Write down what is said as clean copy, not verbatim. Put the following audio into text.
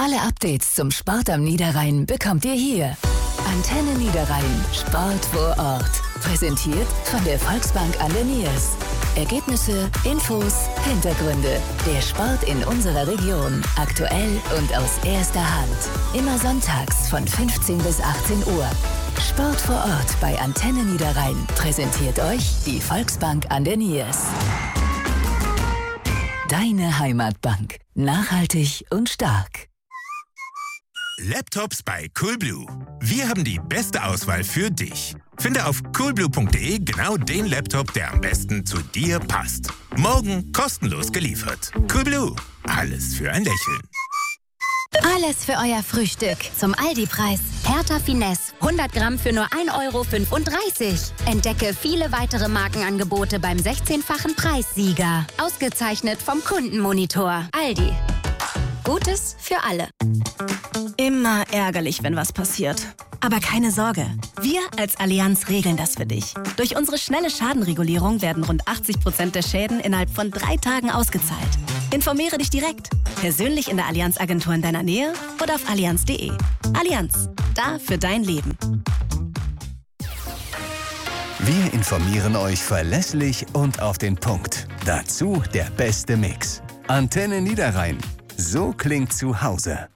Alle Updates zum Sport am Niederrhein bekommt ihr hier. Antenne Niederrhein. Sport vor Ort. Präsentiert von der Volksbank an der Niers. Ergebnisse, Infos, Hintergründe. Der Sport in unserer Region. Aktuell und aus erster Hand. Immer sonntags von 15 bis 18 Uhr. Sport vor Ort bei Antenne Niederrhein. Präsentiert euch die Volksbank an der Niers. Deine Heimatbank. Nachhaltig und stark. Laptops bei Coolblue. Wir haben die beste Auswahl für dich. Finde auf coolblue.de genau den Laptop, der am besten zu dir passt. Morgen kostenlos geliefert. Coolblue. Alles für ein Lächeln. Alles für euer Frühstück. Zum Aldi-Preis. Hertha Finesse. 100 Gramm für nur 1,35 €. Entdecke viele weitere Markenangebote beim 16-fachen Preissieger. Ausgezeichnet vom Kundenmonitor. Aldi. Gutes für alle. Immer ärgerlich, wenn was passiert. Aber keine Sorge, wir als Allianz regeln das für dich. Durch unsere schnelle Schadenregulierung werden rund 80% der Schäden innerhalb von 3 Tagen ausgezahlt. Informiere dich direkt, persönlich in der Allianz-Agentur in deiner Nähe oder auf allianz.de. Allianz, da für dein Leben. Wir informieren euch verlässlich und auf den Punkt. Dazu der beste Mix. Antenne Niederrhein. So klingt zu Hause.